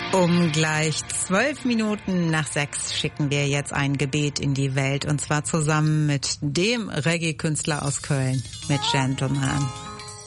Um gleich 12 Minuten nach 6 schicken wir jetzt ein Gebet in die Welt, und zwar zusammen mit dem Reggae-Künstler aus Köln, mit Gentleman.